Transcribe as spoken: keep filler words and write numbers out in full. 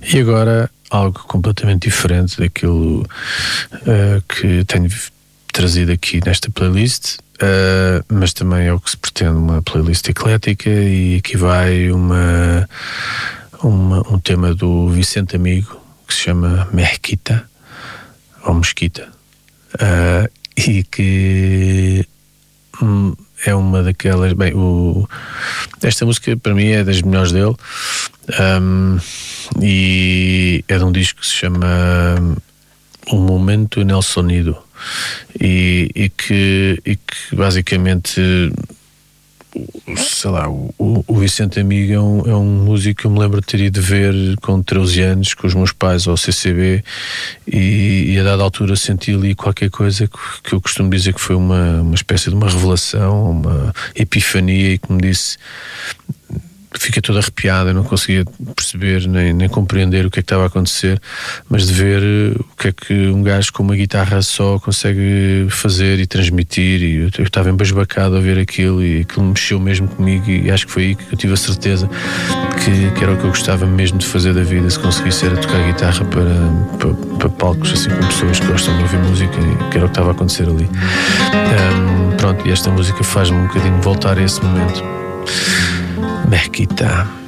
E agora algo completamente diferente daquilo uh, que tenho trazido aqui nesta playlist, uh, mas também é o que se pretende, uma playlist eclética, e aqui vai uma, uma, um tema do Vicente Amigo que se chama Mesquita ou Mesquita, uh, e que hum, é uma daquelas, bem, o, esta música para mim é das melhores dele, um, e é de um disco que se chama Um Momento nel Sonido, e, e, que, e que basicamente, sei lá, o, o Vicente Amigo é um, é um músico que eu me lembro de ter ido ver com treze anos com os meus pais ao C C B, e, e a dada altura senti ali qualquer coisa que, que eu costumo dizer que foi uma, uma espécie de uma revelação, uma epifania, e que me disse, fiquei toda arrepiada, não conseguia perceber nem, nem compreender o que é que estava a acontecer, mas de ver o que é que um gajo com uma guitarra só consegue fazer e transmitir, e eu, eu estava embasbacado a ver aquilo, e aquilo mexeu mesmo comigo, e acho que foi aí que eu tive a certeza que, que era o que eu gostava mesmo de fazer da vida, se conseguisse era tocar guitarra para, para, para palcos, assim, com pessoas que gostam de ouvir música, e que era o que estava a acontecer ali. Um, pronto, e esta música faz-me um bocadinho voltar a esse momento. Mesquita.